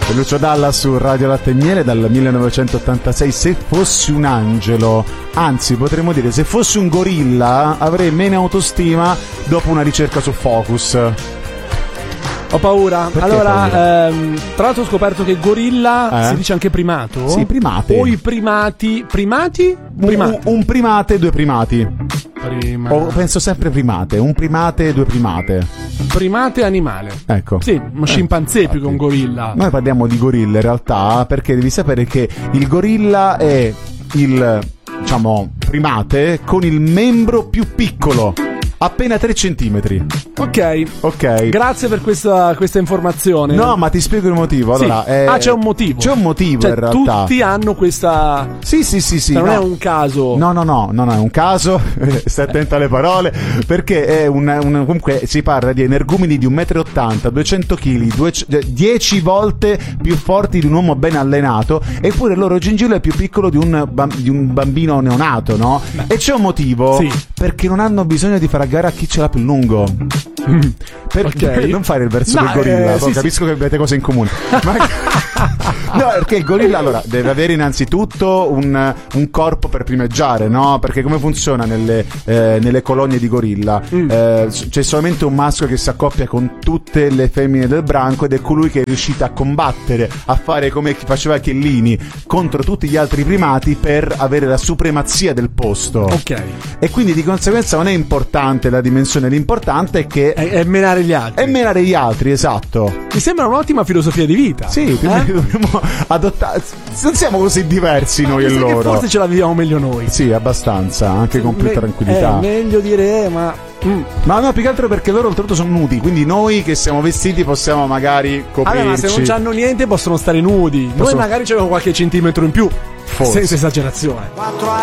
Lucio Dalla su Radio Latte e Miele dal 1986. Se fossi un angelo, anzi potremmo dire se fossi un gorilla, avrei meno autostima dopo una ricerca su Focus. Ho paura. Perché allora, paura? tra l'altro ho scoperto che gorilla si dice anche primato. Sì, primate. O i primati. Primati? Un primate, due primati. O penso sempre primate. Un primate, due primate. Primate animale. Ecco. Sì, uno scimpanzé più che un gorilla. Noi parliamo di gorilla in realtà, perché devi sapere che il gorilla è il, diciamo, primate con il membro più piccolo. Appena 3 centimetri. Ok. Grazie per questa informazione. No, ma ti spiego il motivo. Allora, sì. C'è un motivo. C'è un motivo, cioè, in realtà. Tutti hanno questa. Sì. Non è un caso. No, è un caso. Stai attento alle parole. Perché è comunque si parla di energumeni di 1,80 m, 200 kg, 10 volte più forti di un uomo ben allenato. Eppure il loro gingillo è più piccolo di un bambino neonato, no? E c'è un motivo. Sì. Perché non hanno bisogno di fare a gara a chi ce l'ha più lungo. Per non fare il verso del gorilla, capisco che avete cose in comune. No, perché il gorilla allora deve avere innanzitutto un corpo per primeggiare, no? Perché come funziona nelle colonie di gorilla? C'è solamente un maschio che si accoppia con tutte le femmine del branco ed è colui che è riuscito a combattere, a fare come faceva Chiellini contro tutti gli altri primati per avere la supremazia del posto. Ok. E quindi di conseguenza non è importante la dimensione, l'importante è che è menare gli altri. È menare gli altri, esatto. Mi sembra un'ottima filosofia di vita. Sì, dobbiamo adottare. Non siamo così diversi noi e loro. Forse ce la viviamo meglio noi. Sì, abbastanza, anche con più tranquillità. È meglio dire, ma. Ma no, più che altro perché loro oltretutto sono nudi, quindi noi che siamo vestiti possiamo magari coprirci. Allora, ma se non c'hanno niente possono stare nudi. Noi magari c'abbiamo qualche centimetro in più. Forse. Senza esagerazione.